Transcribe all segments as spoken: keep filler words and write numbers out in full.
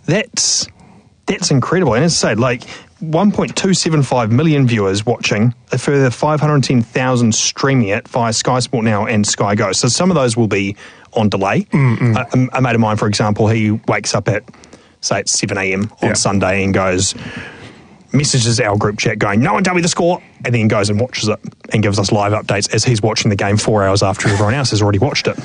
That's that's incredible. And as I say, like one point two seven five million viewers watching, a further five hundred ten thousand streaming it via Sky Sport Now and Sky Go. So some of those will be on delay. A, a mate of mine, for example, he wakes up at, say, it's seven a.m. on yeah. Sunday and goes, messages our group chat going, no one tell me the score, and then goes and watches it and gives us live updates as he's watching the game four hours after everyone else has already watched it.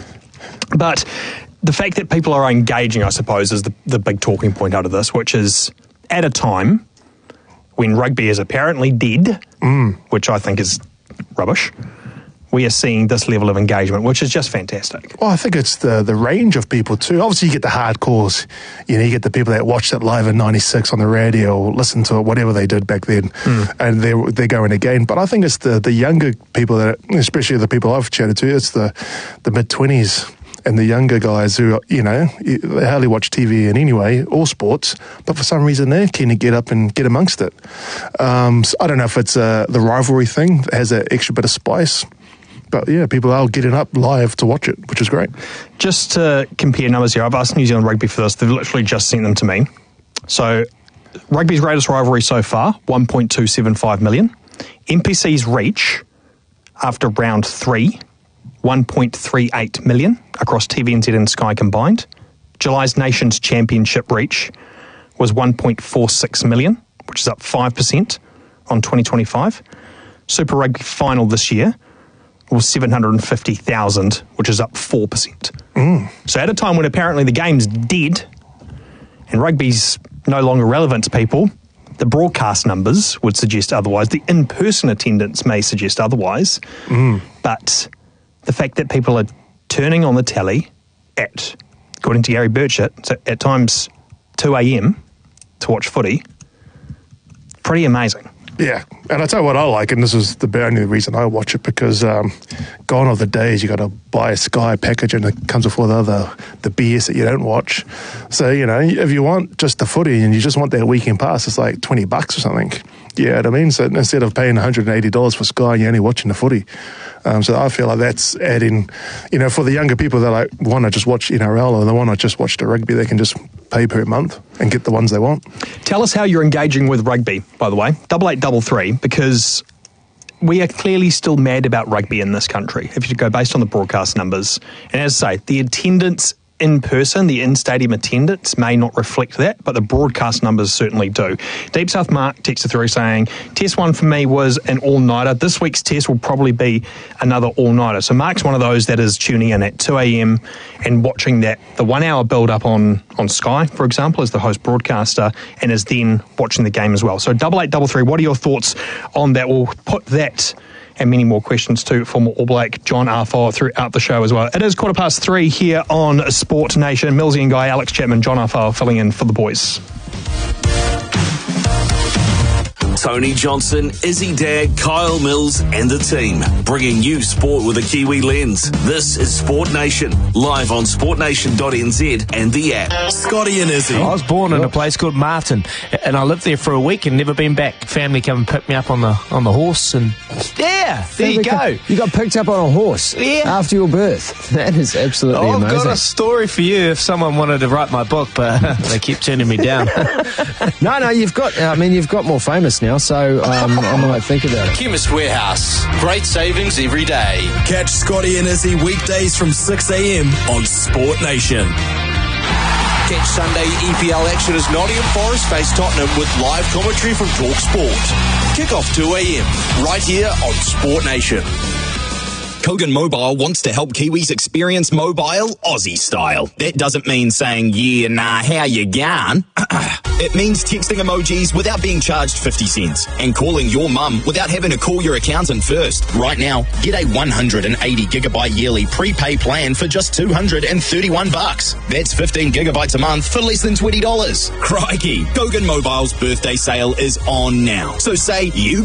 But the fact that people are engaging, I suppose, is the, the big talking point out of this, which is at a time when rugby is apparently dead, mm. which I think is rubbish, we are seeing this level of engagement, which is just fantastic. Well, I think it's the the range of people too. Obviously, you get the hardcores. You know, you get the people that watched it live in ninety-six on the radio or listened to it, whatever they did back then, mm. and they're, they're going again. But I think it's the, the younger people, that, especially the people I've chatted to, it's the, the mid-twenties and the younger guys who, you know, they hardly watch T V in any way, all sports, but for some reason they're keen to get up and get amongst it. Um, so I don't know if it's uh, the rivalry thing that has that extra bit of spice. But yeah, people are getting up live to watch it, which is great. Just to compare numbers here, I've asked New Zealand Rugby for this. They've literally just sent them to me. So rugby's greatest rivalry so far, one point two seven five million. N P C's reach after round three, one point three eight million across T V N Z and Sky combined. July's Nations Championship reach was one point four six million, which is up five percent on twenty twenty-five. Super Rugby final this year was seven hundred fifty thousand, which is up four percent. Mm. So at a time when apparently the game's dead and rugby's no longer relevant to people, the broadcast numbers would suggest otherwise. The in-person attendance may suggest otherwise. Mm. But the fact that people are turning on the telly at, according to Gary Burchett, so at times two a.m. to watch footy, pretty amazing. Yeah, and I tell you what I like, and this is the only reason I watch it, because um, gone are the days you got to buy a Sky package and it comes with all the other the B S that you don't watch. So, you know, if you want just the footy and you just want that weekend pass, it's like twenty bucks or something. You know what I mean? So instead of paying one hundred eighty dollars for Sky, you're only watching the footy. Um, so I feel like that's adding, you know, for the younger people that like want to just watch N R L or they want to just watch the rugby, they can just pay per month and get the ones they want. Tell us how you're engaging with rugby, by the way. Double eight double three, because we are clearly still mad about rugby in this country, if you go based on the broadcast numbers. And as I say, the attendance in person, the in-stadium attendance may not reflect that, but the broadcast numbers certainly do. Deep South Mark texted through saying, test one for me was an all-nighter. This week's test will probably be another all-nighter. So Mark's one of those that is tuning in at two a.m. and watching that, the one-hour build-up on, on Sky, for example, as the host broadcaster, and is then watching the game as well. So double eight double three, what are your thoughts on that? We'll put that and many more questions to former All Black John Arthur throughout the show as well. It is quarter past three here on Sport Nation. Millsy and Guy, Alex Chapman, John Arthur filling in for the boys. Tony Johnson, Izzy Dagg, Kyle Mills and the team, bringing you sport with a Kiwi lens. This is Sport Nation, live on sport nation dot n z and the app. Scotty and Izzy. I was born in a place called Martin, and I lived there for a week and never been back. Family come and pick me up on the on the horse, and yeah, there you go. You got picked up on a horse yeah. after your birth. That is absolutely oh, amazing. I've got a story for you if someone wanted to write my book, but they keep turning me down. no, no, you've got. I mean, you've got more famous now. So um, I might think about it. Chemist Warehouse. Great savings every day. Catch Scotty and Izzy weekdays from six a.m. on Sport Nation. Catch Sunday E P L action as Nottingham Forest face Tottenham with live commentary from Talk Sport. Kick off two a.m. right here on Sport Nation. Kogan Mobile wants to help Kiwis experience mobile Aussie style. That doesn't mean saying, yeah, nah, how you going? It means texting emojis without being charged fifty cents and calling your mum without having to call your accountant first. Right now, get a one hundred eighty gigabyte yearly prepay plan for just two hundred thirty-one bucks. That's fifteen gigabytes a month for less than twenty dollars. Crikey, Kogan Mobile's birthday sale is on now. So say you